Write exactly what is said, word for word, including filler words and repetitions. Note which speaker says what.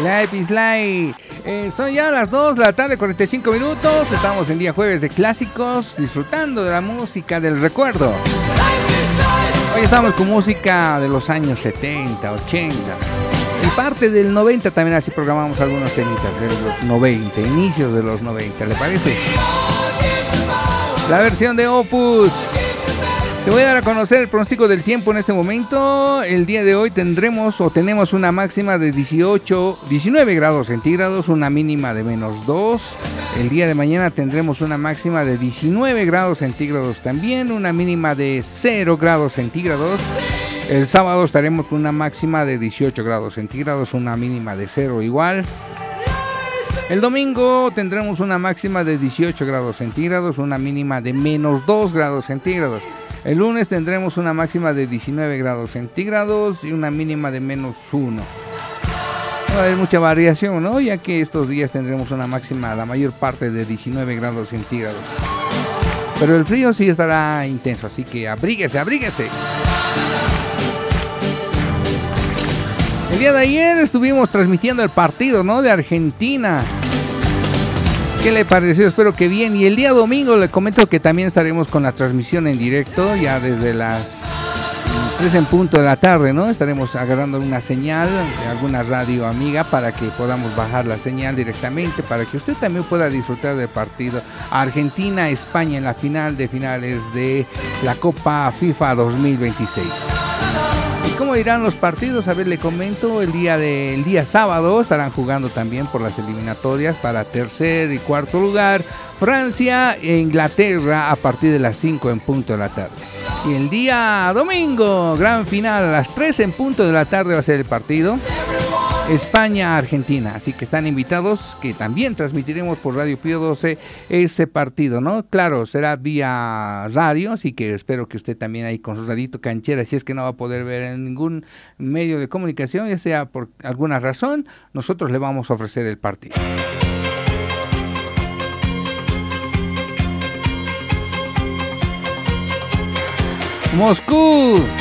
Speaker 1: Life is Life. Eh, son ya las dos de la tarde, cuarenta y cinco minutos. Estamos en día jueves de clásicos, disfrutando de la música del recuerdo. Hoy estamos con música de los años setenta, ochenta. Y parte del noventa también, así programamos algunos temitas de los noventa, inicios de los noventa, ¿le parece? La versión de Opus. Te voy a dar a conocer el pronóstico del tiempo en este momento. El día de hoy tendremos o tenemos una máxima de dieciocho, diecinueve grados centígrados, una mínima de menos dos. El día de mañana tendremos una máxima de diecinueve grados centígrados también, una mínima de cero grados centígrados. El sábado estaremos con una máxima de dieciocho grados centígrados, una mínima de cero igual. El domingo tendremos una máxima de dieciocho grados centígrados, una mínima de menos dos grados centígrados. El lunes tendremos una máxima de diecinueve grados centígrados y una mínima de menos uno. No va a haber mucha variación, ¿no? Ya que estos días tendremos una máxima, la mayor parte de diecinueve grados centígrados. Pero el frío sí estará intenso, así que abríguese, abríguese. El día de ayer estuvimos transmitiendo el partido, ¿no? De Argentina. ¿Qué le pareció? Espero que bien. Y el día domingo le comento que también estaremos con la transmisión en directo, ya desde las tres en punto de la tarde, ¿no? Estaremos agarrando una señal de alguna radio amiga para que podamos bajar la señal directamente, para que usted también pueda disfrutar del partido Argentina-España en la final de finales de la Copa FIFA dos mil veintiséis. ¿Cómo irán los partidos? A ver, le comento, el día de, el día sábado estarán jugando también por las eliminatorias para tercer y cuarto lugar, Francia e Inglaterra a partir de las cinco en punto de la tarde. Y el día domingo, gran final, a las tres en punto de la tarde va a ser el partido, España-Argentina, así que están invitados, que también transmitiremos por Radio Pío doce ese partido, ¿no? Claro, será vía radio, así que espero que usted también ahí con su radito canchera, si es que no va a poder ver en ningún medio de comunicación, ya sea por alguna razón, nosotros le vamos a ofrecer el partido. Moscú.